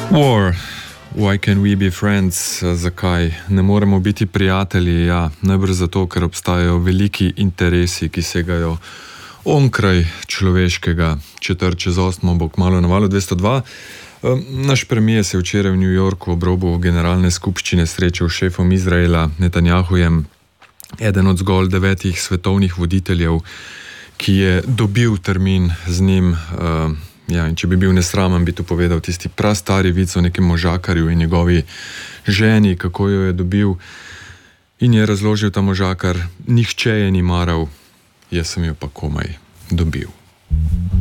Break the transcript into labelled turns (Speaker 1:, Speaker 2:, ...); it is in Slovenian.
Speaker 1: War. Why can we be friends? Zakaj ne moremo biti prijatelji? Ja, najbrž zato, ker obstajajo veliki interesi, ki segajo onkraj človeškega. 7:04 bo kmalu na valu 202. Naš premijer se je včeraj v New Yorku ob robu generalne skupščine srečal s šefom Izraela Netanjahujem, eden od zgolj 9 svetovnih voditeljev, ki je dobil termin z njim. Ja, in če bi bil nesramen, bi tu povedal tisti prastari vic o nekem možakarju in njegovi ženi, kako jo je dobil. In je razložil ta možakar: nihče je ni maral, jaz sem jo pa komaj dobil.